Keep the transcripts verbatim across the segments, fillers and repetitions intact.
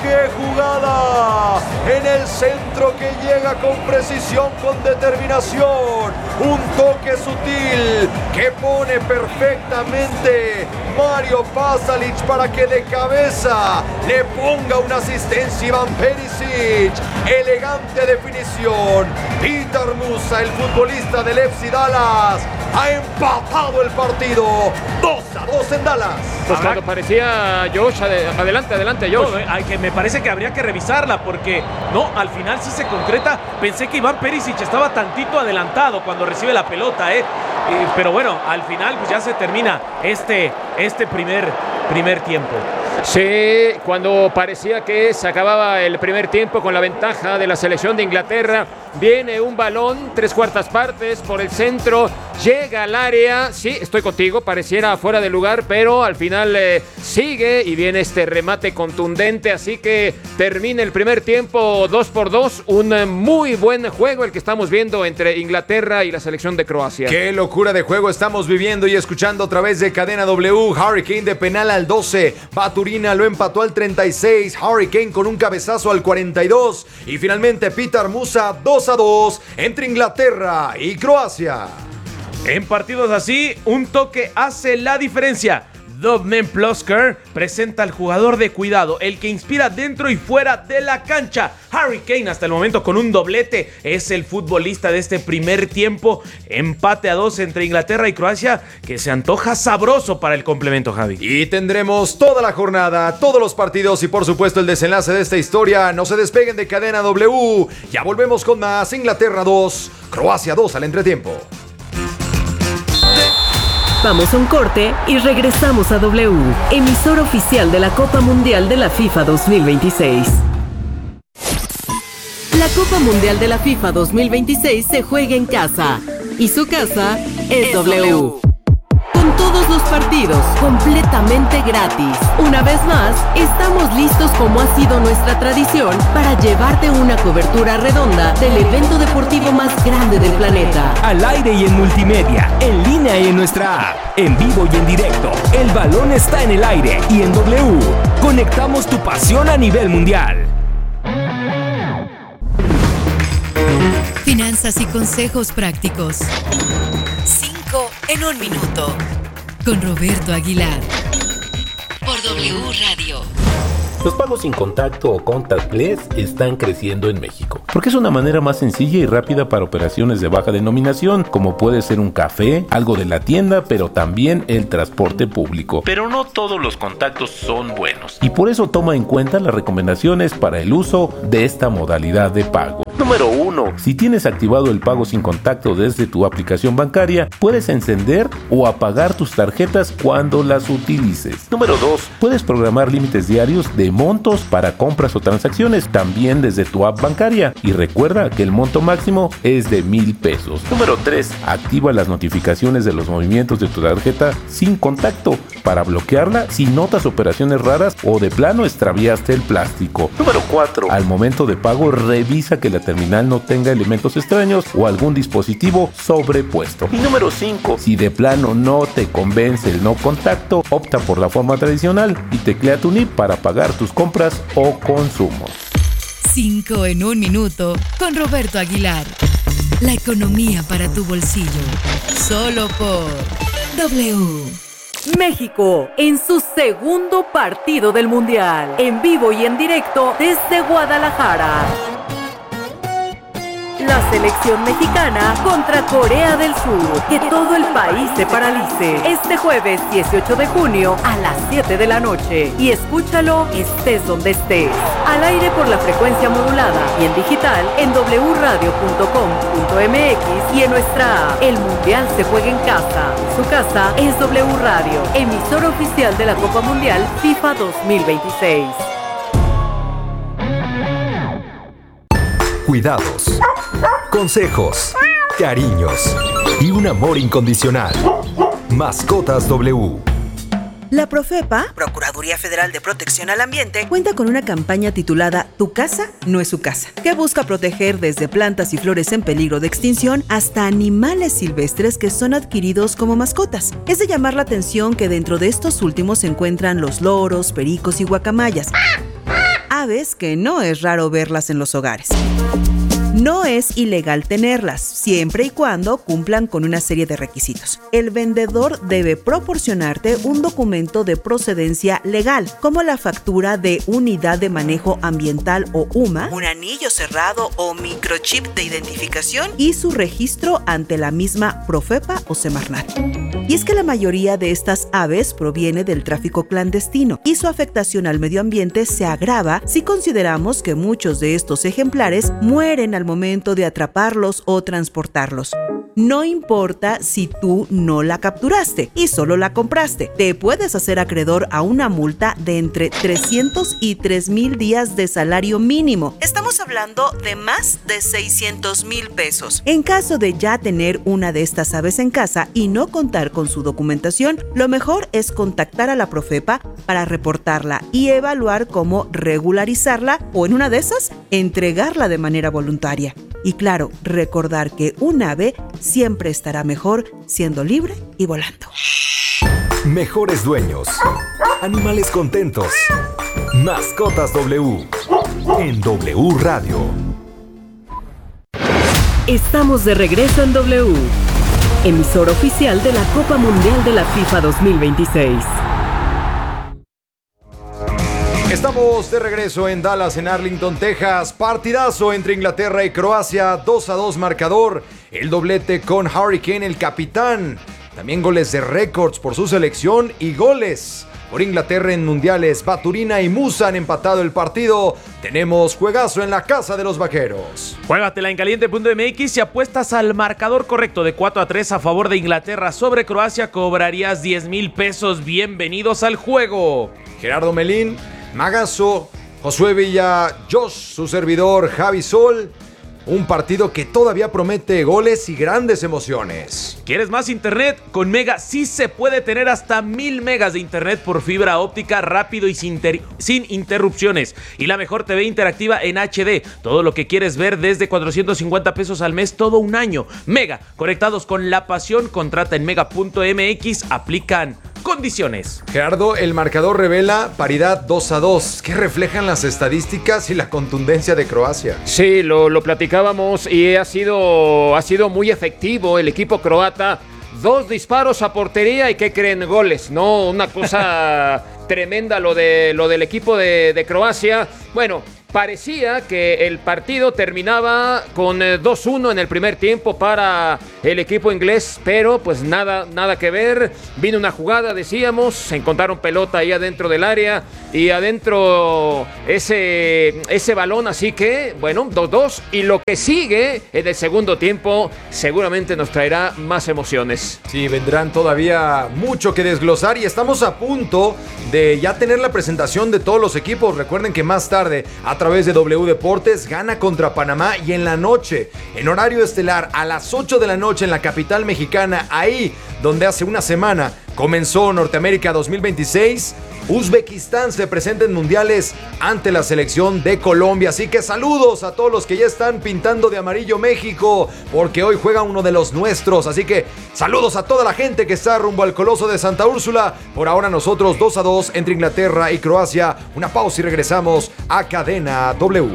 ¡Qué jugada! En el centro que llega con precisión, con determinación. Un toque sutil que pone perfectamente Mario Pasalic para que de cabeza le ponga una asistencia Iván Perisic. Elegante definición. Peter Musa, el futbolista del F C Dallas, ha empatado el partido. dos a dos en Dallas. Pues cuando parecía Josh, adelante, adelante Josh. No, hay que, me parece que habría que revisarla porque no, al final sí se concreta. Pensé que Iván Perisic estaba tantito adelantado cuando recibe la pelota, ¿eh? Eh, pero bueno, al final pues ya se termina este, este primer, primer tiempo. Sí, cuando parecía que se acababa el primer tiempo con la ventaja de la selección de Inglaterra, viene un balón, tres cuartas partes por el centro, llega al área, sí, estoy contigo, pareciera fuera de lugar, pero al final eh, sigue y viene este remate contundente, así que termina el primer tiempo dos por dos, un eh, muy buen juego el que estamos viendo entre Inglaterra y la selección de Croacia. Qué locura de juego estamos viviendo y escuchando a través de Cadena W. Harry Kane de penal al doce, Baturina lo empató al treinta y seis, Harry Kane con un cabezazo al cuarenta y dos y finalmente Peter Musa dos a dos entre Inglaterra y Croacia. En partidos así, un toque hace la diferencia. Dominic Plosker presenta al jugador de cuidado, el que inspira dentro y fuera de la cancha. Harry Kane hasta el momento con un doblete es el futbolista de este primer tiempo. Empate a dos entre Inglaterra y Croacia que se antoja sabroso para el complemento, Javi. Y tendremos toda la jornada, todos los partidos y por supuesto el desenlace de esta historia. No se despeguen de Cadena W. Ya volvemos con más. Inglaterra dos, Croacia dos al entretiempo. Vamos a un corte y regresamos a W, emisora oficial de la Copa Mundial de la FIFA dos mil veintiséis. La Copa Mundial de la FIFA dos mil veintiséis se juega en casa y su casa es, es W. w. Con todos los partidos completamente gratis. Una vez más, estamos listos como ha sido nuestra tradición para llevarte una cobertura redonda del evento deportivo más grande del planeta. Al aire y en multimedia, en línea y en nuestra app, en vivo y en directo. El balón está en el aire y en W. Conectamos tu pasión a nivel mundial. Finanzas y consejos prácticos. Cinco en un minuto. Con Roberto Aguilar. Por W Radio. Los pagos sin contacto o contactless están creciendo en México, porque es una manera más sencilla y rápida para operaciones de baja denominación, como puede ser un café, algo de la tienda, pero también el transporte público. Pero no todos los contactos son buenos, y por eso toma en cuenta las recomendaciones para el uso de esta modalidad de pago. Número uno. Si tienes activado el pago sin contacto desde tu aplicación bancaria, puedes encender o apagar tus tarjetas cuando las utilices. Número dos. Puedes programar límites diarios de montos para compras o transacciones también desde tu app bancaria. Y recuerda que el monto máximo es de mil pesos. Número tres. Activa las notificaciones de los movimientos de tu tarjeta sin contacto para bloquearla si notas operaciones raras o de plano extraviaste el plástico. Número cuatro. Al momento de pago, revisa que la terminal no tenga elementos extraños o algún dispositivo sobrepuesto. Y número cinco. Si de plano no te convence el no contacto, opta por la forma tradicional y teclea tu N I P para pagar tus compras o consumos. Cinco en un minuto con Roberto Aguilar. La economía para tu bolsillo. Solo por W. México en su segundo partido del Mundial. En vivo y en directo desde Guadalajara. La selección mexicana contra Corea del Sur. Que todo el país se paralice. Este jueves dieciocho de junio a las siete de la noche. Y escúchalo estés donde estés. Al aire por la frecuencia modulada y en digital en doble u radio punto com punto m x y en nuestra app. El Mundial se juega en casa. Su casa es W Radio, emisora oficial de la Copa Mundial FIFA dos mil veintiséis. Cuidados, consejos, cariños y un amor incondicional. Mascotas W. La Profepa, Procuraduría Federal de Protección al Ambiente, cuenta con una campaña titulada Tu casa no es su casa, que busca proteger desde plantas y flores en peligro de extinción hasta animales silvestres que son adquiridos como mascotas. Es de llamar la atención que dentro de estos últimos se encuentran los loros, pericos y guacamayas. aves que no es raro verlas en los hogares. No es ilegal tenerlas, siempre y cuando cumplan con una serie de requisitos. El vendedor debe proporcionarte un documento de procedencia legal, como la factura de Unidad de Manejo Ambiental o U M A, un anillo cerrado o microchip de identificación y su registro ante la misma Profepa o Semarnat. Y es que la mayoría de estas aves proviene del tráfico clandestino y su afectación al medio ambiente se agrava si consideramos que muchos de estos ejemplares mueren al momento de atraparlos o transportarlos. No importa si tú no la capturaste y solo la compraste, te puedes hacer acreedor a una multa de entre trescientos y tres mil días de salario mínimo. Estamos hablando de más de seiscientos mil pesos. En caso de ya tener una de estas aves en casa y no contar con su documentación, lo mejor es contactar a la Profepa para reportarla y evaluar cómo regularizarla o, en una de esas, entregarla de manera voluntaria. Y claro, recordar que un ave siempre estará mejor siendo libre y volando. Mejores dueños. Animales contentos. Mascotas W. En W Radio. Estamos de regreso en W, emisora oficial de la Copa Mundial de la FIFA dos mil veintiséis. Estamos de regreso en Dallas, en Arlington, Texas. Partidazo entre Inglaterra y Croacia, dos a dos marcador. El doblete con Harry Kane, el capitán. También goles de récords por su selección y goles por Inglaterra en mundiales. Baturina y Musa han empatado el partido. Tenemos juegazo en la casa de los vaqueros. Juégatela en caliente punto m x y apuestas al marcador correcto de cuatro a tres a favor de Inglaterra sobre Croacia. Cobrarías diez mil pesos. Bienvenidos al juego. Gerardo Melín, Magazo, Josué Villa, Josh, su servidor Javi Sol. Un partido que todavía promete goles y grandes emociones. ¿Quieres más internet? Con Mega sí se puede tener hasta mil megas de internet por fibra óptica rápido y sin, ter- sin interrupciones. Y la mejor T V interactiva en H D. Todo lo que quieres ver desde cuatrocientos cincuenta pesos al mes todo un año. Mega, conectados con la pasión. Contrata en mega punto m x. Aplican condiciones. Gerardo, el marcador revela paridad dos a dos. ¿Qué reflejan las estadísticas y la contundencia de Croacia? Sí, lo, lo platicábamos y ha sido, ha sido muy efectivo el equipo croata. Dos disparos a portería y ¿qué creen? Goles, ¿no? Una cosa tremenda lo, de, lo del equipo de, de Croacia. Bueno, parecía que el partido terminaba con dos uno en el primer tiempo para el equipo inglés, pero pues nada, nada que ver. Vino una jugada, decíamos, se encontraron pelota ahí adentro del área y adentro ese, ese balón, así que, bueno, dos dos. Y lo que sigue en el segundo tiempo seguramente nos traerá más emociones. Sí, vendrán todavía mucho que desglosar y estamos a punto de ya tener la presentación de todos los equipos. Recuerden que más tarde, a través de W Deportes, gana contra Panamá y en la noche, en horario estelar, a las ocho de la noche en la capital mexicana, ahí donde hace una semana comenzó Norteamérica dos mil veintiséis, Uzbekistán se presenta en mundiales ante la selección de Colombia. Así que saludos a todos los que ya están pintando de amarillo México, porque hoy juega uno de los nuestros. Así que saludos a toda la gente que está rumbo al Coloso de Santa Úrsula. Por ahora nosotros dos a dos entre Inglaterra y Croacia. Una pausa y regresamos a Cadena W.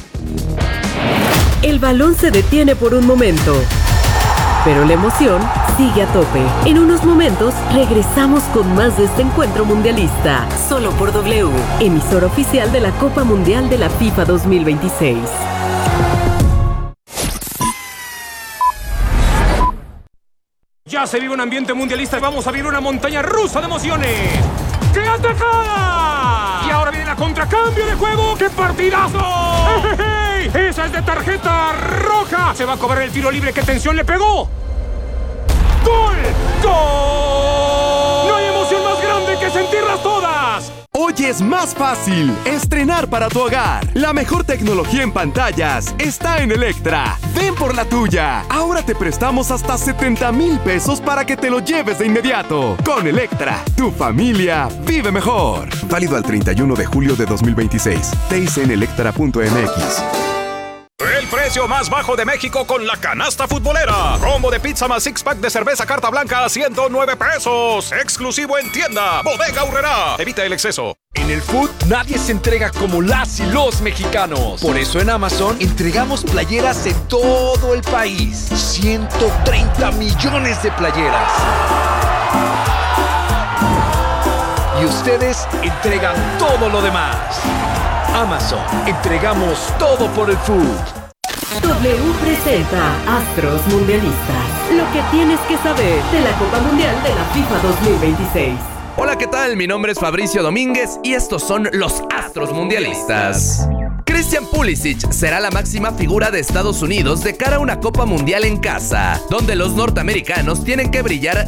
El balón se detiene por un momento, pero la emoción sigue a tope. En unos momentos regresamos con más de este encuentro mundialista, solo por W, emisora oficial de la Copa Mundial de la FIFA dos mil veintiséis. Ya se vive un ambiente mundialista y vamos a vivir una montaña rusa de emociones. ¡Qué atacada! Y ahora viene la contracambio de juego. ¡Qué partidazo! ¡Hey, hey, hey! ¡Esa es de tarjeta roja! Se va a cobrar el tiro libre. ¡Qué tensión le pegó! ¡Gol! ¡Gol! No hay emoción más grande que sentirlas todas. Hoy es más fácil estrenar para tu hogar. La mejor tecnología en pantallas está en Electra. Ven por la tuya. Ahora te prestamos hasta setenta mil pesos para que te lo lleves de inmediato. Con Electra, tu familia vive mejor. Válido al treinta y uno de julio de dos mil veintiséis. T I C en electra punto m x. el precio más bajo de México con la canasta futbolera. Combo de pizza más six pack de cerveza carta blanca a ciento nueve pesos. Exclusivo en tienda. Bodega Aurrerá. Evita el exceso. En el food nadie se entrega como las y los mexicanos. Por eso en Amazon entregamos playeras en todo el país. ciento treinta millones de playeras. Y ustedes entregan todo lo demás. Amazon, entregamos todo por el food. W presenta Astros Mundialistas. Lo que tienes que saber de la Copa Mundial de la FIFA dos mil veintiséis. Hola, ¿qué tal? Mi nombre es Fabricio Domínguez y estos son los Astros Mundialistas. Christian Pulisic será la máxima figura de Estados Unidos de cara a una Copa Mundial en casa, donde los norteamericanos tienen que brillar